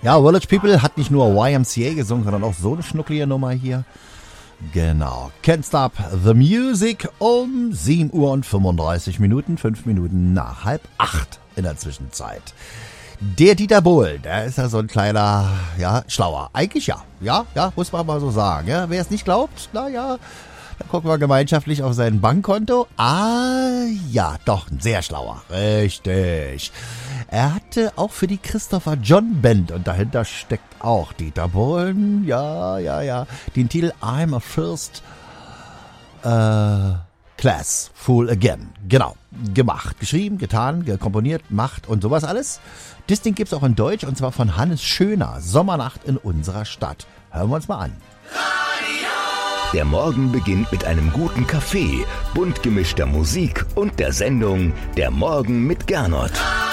Ja, Village People hat nicht nur YMCA gesungen, sondern auch so eine schnucklige Nummer hier. Genau. Can't Stop the Music um 7 Uhr und 35 Minuten, 5 Minuten nach 7:30 in der Zwischenzeit. Der Dieter Bohlen, der ist ja so ein kleiner, ja, Schlauer. Eigentlich ja. Ja, muss man mal so sagen. Ja, wer es nicht glaubt, na ja, dann gucken wir gemeinschaftlich auf sein Bankkonto. Ah, ja, doch, ein sehr Schlauer. Richtig. Er hatte auch für die Christopher John Band, und dahinter steckt auch Dieter Bohlen, ja, den Titel I'm a First Class Fool Again. Genau, gemacht, geschrieben, getan, komponiert, macht und sowas alles. Das Ding gibt's auch in Deutsch, und zwar von Hannes Schöner, Sommernacht in unserer Stadt. Hören wir uns mal an. Der Morgen beginnt mit einem guten Kaffee, bunt gemischter Musik und der Sendung Der Morgen mit Gernot.